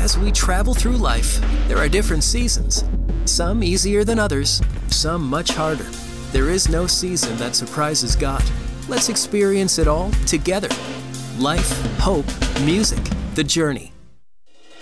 As we travel through life, there are different seasons. Some easier than others, some much harder. There is no season that surprises God. Let's experience it all together. Life, hope, music, the journey.